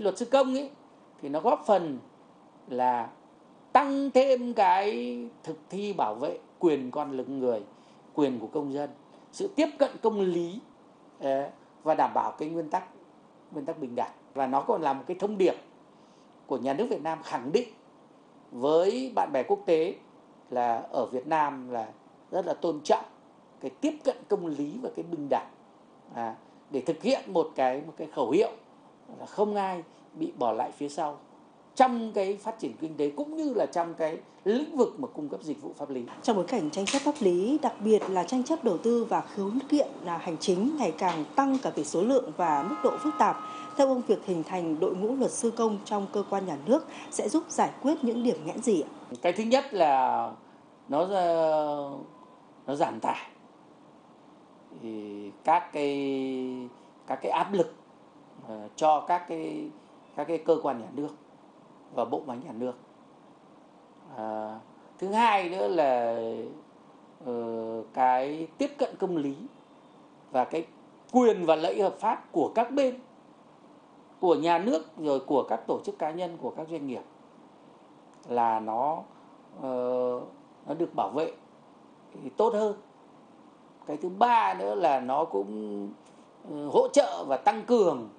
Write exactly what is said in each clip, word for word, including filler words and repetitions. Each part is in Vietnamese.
luật sư công ấy thì nó góp phần là tăng thêm cái thực thi bảo vệ quyền con lực người, quyền của công dân, sự tiếp cận công lý và đảm bảo cái nguyên tắc nguyên tắc bình đẳng. Và nó còn là một cái thông điệp của nhà nước Việt Nam khẳng định với bạn bè quốc tế là ở Việt Nam là rất là tôn trọng cái tiếp cận công lý và cái bình đẳng, à, để thực hiện một cái một cái khẩu hiệu là không ai bị bỏ lại phía sau trong cái phát triển kinh tế cũng như là trong cái lĩnh vực mà cung cấp dịch vụ pháp lý. Trong bối cảnh tranh chấp pháp lý, đặc biệt là tranh chấp đầu tư và khiếu kiện là hành chính ngày càng tăng cả về số lượng và mức độ phức tạp, theo ông, việc hình thành đội ngũ luật sư công trong cơ quan nhà nước sẽ giúp giải quyết những điểm nghẽn gì ạ? Cái thứ nhất là nó nó giảm tải thì các cái các cái áp lực uh, cho các cái các cái cơ quan nhà nước và bộ máy nhà nước. À, thứ hai nữa là uh, cái tiếp cận công lý và cái quyền và lợi ích hợp pháp của các bên, của nhà nước rồi của các tổ chức cá nhân, của các doanh nghiệp là nó uh, nó được bảo vệ thì tốt hơn. Cái thứ ba nữa là nó cũng uh, hỗ trợ và tăng cường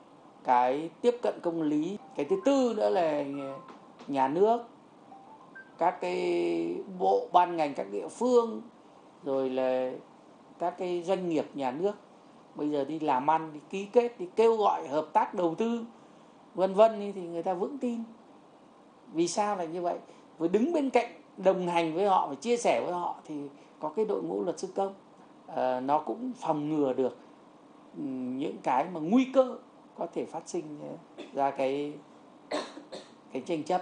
cái tiếp cận công lý. Cái thứ tư nữa là nhà nước, các cái bộ ban ngành, các địa phương, rồi là các cái doanh nghiệp nhà nước bây giờ đi làm ăn, đi ký kết, đi kêu gọi hợp tác đầu tư vân vân thì người ta vững tin. Vì sao là như vậy? Với đứng bên cạnh, đồng hành với họ và chia sẻ với họ thì có cái đội ngũ luật sư công, à, nó cũng phòng ngừa được những cái mà nguy cơ có thể phát sinh ra cái cái tranh chấp,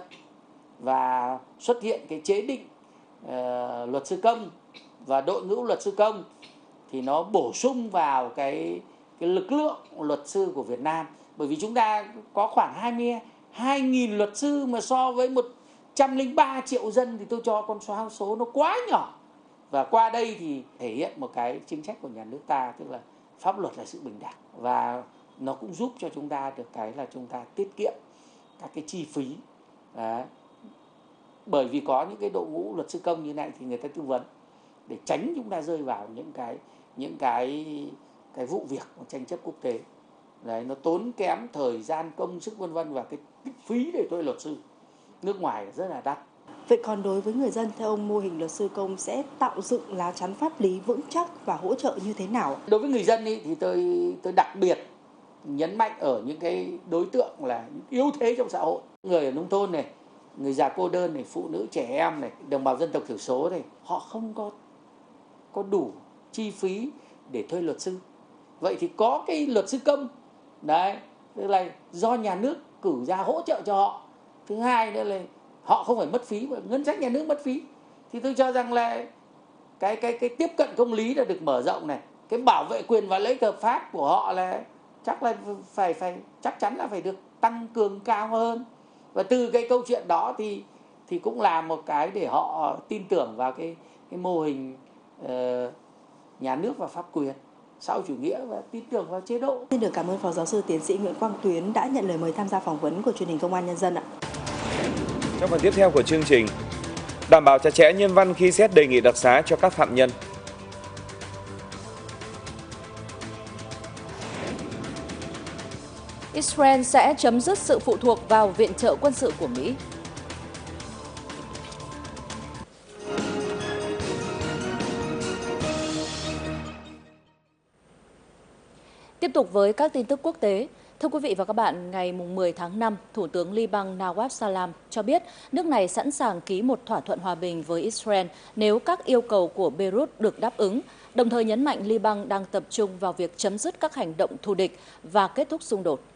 và xuất hiện cái chế định uh, luật sư công và đội ngũ luật sư công thì nó bổ sung vào cái cái lực lượng luật sư của Việt Nam. Bởi vì chúng ta có khoảng hai mươi hai nghìn luật sư mà so với một trăm lẻ ba triệu dân thì tôi cho con số số nó quá nhỏ. Và qua đây thì thể hiện một cái chính sách của nhà nước ta, tức là pháp luật là sự bình đẳng, và nó cũng giúp cho chúng ta được cái là chúng ta tiết kiệm các cái chi phí. Đấy. Bởi vì có những cái đội ngũ luật sư công như này thì người ta tư vấn để tránh chúng ta rơi vào những cái những cái cái vụ việc của tranh chấp quốc tế. Đấy, nó tốn kém thời gian, công sức vân vân, và cái phí để thuê luật sư nước ngoài rất là đắt. Vậy còn đối với người dân, theo ông, mô hình luật sư công sẽ tạo dựng lá chắn pháp lý vững chắc và hỗ trợ như thế nào? Đối với người dân ý, thì tôi tôi đặc biệt nhấn mạnh ở những cái đối tượng là yếu thế trong xã hội, người ở nông thôn này, người già cô đơn này, phụ nữ, trẻ em này, đồng bào dân tộc thiểu số này, họ không có có đủ chi phí để thuê luật sư. Vậy thì có cái luật sư công đấy, tức là do nhà nước cử ra hỗ trợ cho họ. Thứ hai nữa là họ không phải mất phí, và ngân sách nhà nước mất phí. Thì tôi cho rằng là cái cái cái tiếp cận công lý là được mở rộng này, cái bảo vệ quyền và lợi ích hợp pháp của họ là chắc là phải phải chắc chắn là phải được tăng cường cao hơn. Và từ cái câu chuyện đó thì thì cũng là một cái để họ tin tưởng vào cái cái mô hình uh, nhà nước và pháp quyền xã hội chủ nghĩa, và tin tưởng vào chế độ. Xin được cảm ơn Phó Giáo sư Tiến sĩ Nguyễn Quang Tuyến đã nhận lời mời tham gia phỏng vấn của truyền hình Công an Nhân dân ạ. Trong phần tiếp theo của chương trình, đảm bảo chặt chẽ nhân văn khi xét đề nghị đặc xá cho các phạm nhân. Israel sẽ chấm dứt sự phụ thuộc vào viện trợ quân sự của Mỹ. Tiếp tục với các tin tức quốc tế. Thưa quý vị và các bạn, ngày mười tháng năm, Thủ tướng Liban Nawaf Salam cho biết nước này sẵn sàng ký một thỏa thuận hòa bình với Israel nếu các yêu cầu của Beirut được đáp ứng, đồng thời nhấn mạnh Liban đang tập trung vào việc chấm dứt các hành động thù địch và kết thúc xung đột.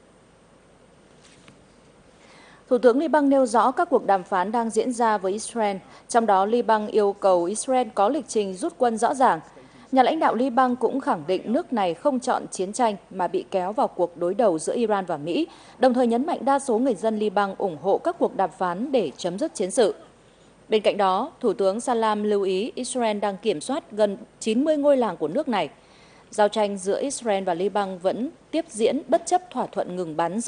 Thủ tướng Liban nêu rõ các cuộc đàm phán đang diễn ra với Israel, trong đó Liban yêu cầu Israel có lịch trình rút quân rõ ràng. Nhà lãnh đạo Liban cũng khẳng định nước này không chọn chiến tranh mà bị kéo vào cuộc đối đầu giữa Iran và Mỹ, đồng thời nhấn mạnh đa số người dân Liban ủng hộ các cuộc đàm phán để chấm dứt chiến sự. Bên cạnh đó, Thủ tướng Salam lưu ý Israel đang kiểm soát gần chín mươi ngôi làng của nước này. Giao tranh giữa Israel và Liban vẫn tiếp diễn bất chấp thỏa thuận ngừng bắn